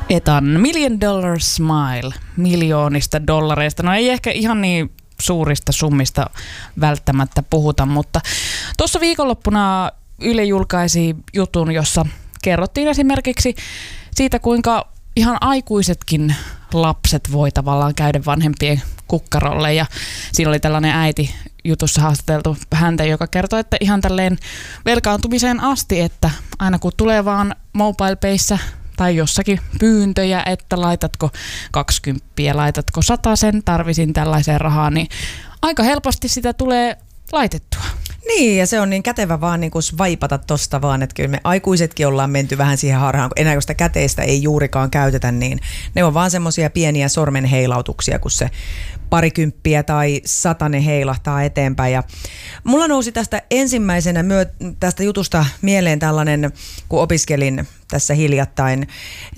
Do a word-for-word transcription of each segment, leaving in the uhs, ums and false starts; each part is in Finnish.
Etan Million Dollar Smile miljoonista dollareista. No ei ehkä ihan niin suurista summista välttämättä puhuta, mutta tuossa viikonloppuna Yle julkaisi jutun, jossa kerrottiin esimerkiksi siitä, kuinka ihan aikuisetkin lapset voi tavallaan käydä vanhempien kukkarolle. Ja siinä oli tällainen äiti jutussa haastateltu häntä, joka kertoi, että ihan tälleen velkaantumiseen asti, että aina kun tulee vaan MobilePayssä tai jossakin pyyntöjä, että laitatko kaksikymppiä, laitatko satasen, tarvisin tällaiseen rahaa, niin aika helposti sitä tulee laitettua. Niin, ja se on niin kätevä vaan niin kuin vaipata tosta vaan, että kyllä me aikuisetkin ollaan menty vähän siihen harhaan, kun enää kun sitä käteistä ei juurikaan käytetä, niin ne on vaan semmoisia pieniä sormenheilautuksia, kun se parikymppiä tai satanen heilahtaa eteenpäin. Ja mulla nousi tästä ensimmäisenä myö, tästä jutusta mieleen tällainen, kun opiskelin tässä hiljattain,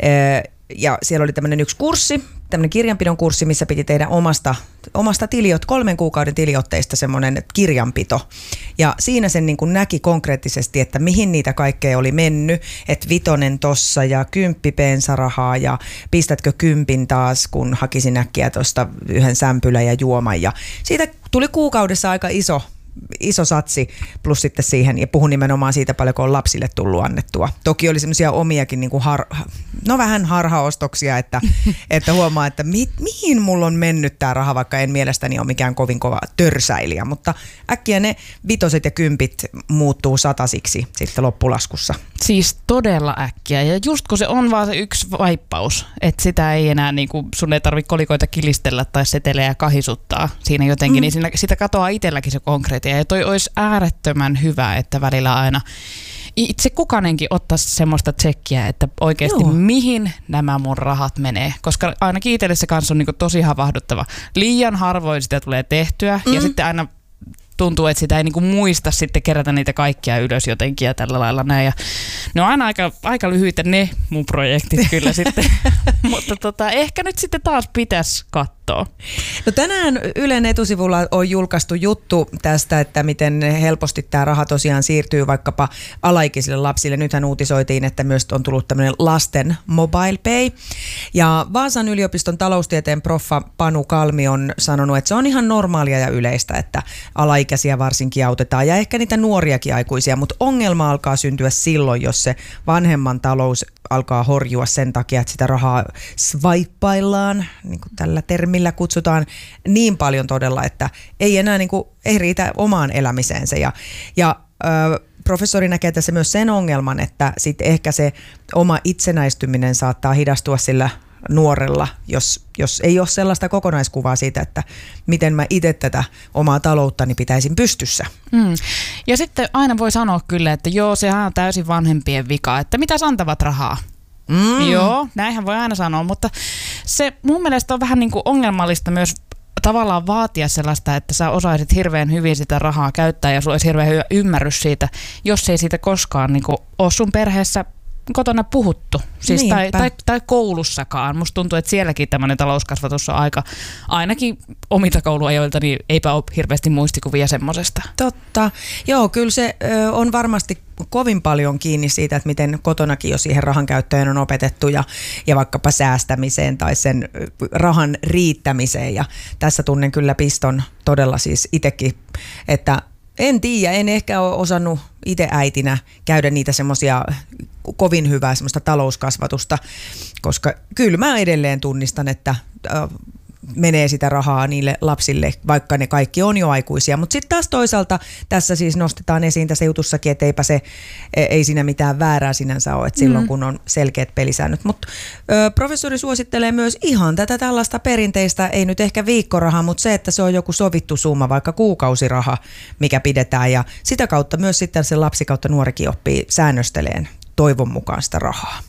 ja siellä oli tämmöinen yksi kurssi, tämmöinen kirjanpidon kurssi, missä piti tehdä omasta, omasta tiliot, kolmen kuukauden tiliotteista semmoinen kirjanpito. Ja siinä sen niin kuin näki konkreettisesti, että mihin niitä kaikkea oli mennyt, että vitonen tossa ja kymppi bensarahaa ja pistätkö kympin taas, kun hakisin äkkiä tuosta yhden sämpylän ja juoman. Ja siitä tuli kuukaudessa aika iso iso satsi plus sitten siihen, ja puhun nimenomaan siitä paljon, kun on lapsille tullut annettua. Toki oli semmoisia omiakin niin kuin har, no vähän harhaostoksia, että, että huomaa, että mi, mihin mulla on mennyt tämä raha, vaikka en mielestäni ole mikään kovin kova törsäilijä, mutta äkkiä ne vitoset ja kympit muuttuu satasiksi sitten loppulaskussa. Siis todella äkkiä, ja just kun se on vaan se yksi vaippaus, että sitä ei enää, niin kuin, sun ei tarvitse kolikoita kilistellä tai setelejä kahisuttaa siinä jotenkin, mm. niin siinä, sitä katoaa itselläkin se konkreettia. Ja toi olisi äärettömän hyvä, että välillä aina itse kukainenkin ottaisi semmoista tsekkiä, että oikeasti Joo. mihin nämä mun rahat menee. Koska ainakin itselle se kanssa on niin kuin tosi havahduttava. Liian harvoin sitä tulee tehtyä mm. ja sitten aina tuntuu, että sitä ei niinku muista sitten kerätä niitä kaikkia ylös jotenkin ja tällä lailla näin. Ja ne on aina aika, aika lyhyitä ne mun projektit kyllä sitten, mutta tota, ehkä nyt sitten taas pitäisi katsoa. No tänään Ylen etusivulla on julkaistu juttu tästä, että miten helposti tämä raha tosiaan siirtyy vaikkapa alaikäisille lapsille. Nythän uutisoitiin, että myös on tullut tämmöinen lasten MobilePay. Ja Vaasan yliopiston taloustieteen proffa Panu Kalmi on sanonut, että se on ihan normaalia ja yleistä, että alaikäisiä varsinkin autetaan ja ehkä niitä nuoriakin aikuisia, mutta ongelma alkaa syntyä silloin, jos se vanhemman talous alkaa horjua sen takia, että sitä rahaa swipeillaan, niin kuin tällä termillä kutsutaan, niin paljon todella, että ei enää niin kuin, ei riitä omaan elämiseensä. Ja, ja ö, professori näkee tässä myös sen ongelman, että sitten ehkä se oma itsenäistyminen saattaa hidastua sillä nuorella, jos, jos ei ole sellaista kokonaiskuvaa siitä, että miten mä itse tätä omaa talouttani pitäisin pystyssä. Mm. Ja sitten aina voi sanoa kyllä, että joo, sehän on täysin vanhempien vika, että mitäs antavat rahaa. Mm. Joo, näinhän voi aina sanoa, mutta se mun mielestä on vähän niin kuin ongelmallista myös tavallaan vaatia sellaista, että sä osaisit hirveän hyvin sitä rahaa käyttää ja sulla olisi hirveän hyvä ymmärrys siitä, jos ei siitä koskaan niin kuin ole sun perheessä kotona puhuttu, siis tai, tai, tai koulussakaan. Musta tuntuu, että sielläkin tämmöinen talouskasvatus on aika, ainakin omilta kouluajoilta, niin eipä ole hirveästi muistikuvia semmosesta. Totta. Joo, kyllä se ö, on varmasti kovin paljon kiinni siitä, että miten kotonakin jo siihen rahan käyttöön on opetettu ja, ja vaikkapa säästämiseen tai sen rahan riittämiseen. Ja tässä tunnen kyllä piston todella siis itsekin, että en tiedä, en ehkä ole osannut itse äitinä käydä niitä semmoisia kovin hyvää semmoista talouskasvatusta, koska kyllä mä edelleen tunnistan, että äh, menee sitä rahaa niille lapsille, vaikka ne kaikki on jo aikuisia. Mutta sitten taas toisaalta tässä siis nostetaan esiin tässä jutussakin, että eipä se, ei siinä mitään väärää sinänsä ole, että silloin kun on selkeät pelisäännöt. Mutta professori suosittelee myös ihan tätä tällaista perinteistä, ei nyt ehkä viikkoraha, mutta se, että se on joku sovittu summa, vaikka kuukausiraha, mikä pidetään. Ja sitä kautta myös sitten se lapsi kautta nuorikin oppii säännösteleen toivon mukaan sitä rahaa.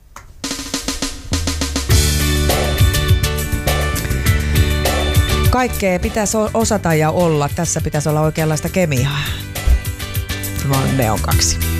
Kaikkea pitäisi osata ja olla. Tässä pitäisi olla oikeanlaista kemiaa. Vaan ne on kaksi.